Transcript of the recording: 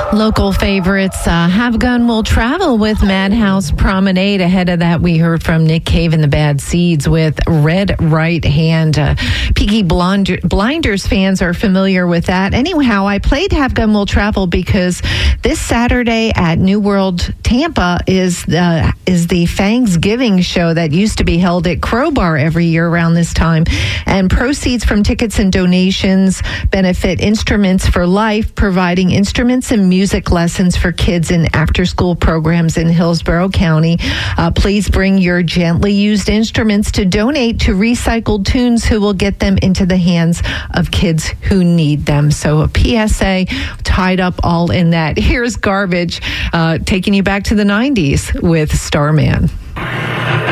Local favorites, Have Gun Will Travel with Madhouse Promenade. Ahead of that, we heard from Nick Cave and the Bad Seeds with Red Right Hand. Peaky Blinders fans are familiar with that. Anyhow, I played Have Gun Will Travel because this Saturday at New World Tampa is the Fangsgiving show that used to be held at Crowbar every year around this time. And proceeds from tickets and donations benefit Instruments for Life, providing instruments and music lessons for kids in after-school programs in Hillsborough County. Please bring your gently used instruments to donate to Recycled Tunes, who will get them into the hands of kids who need them. So a PSA tied up all in that. Here's Garbage, taking you back to the 90s with Starman.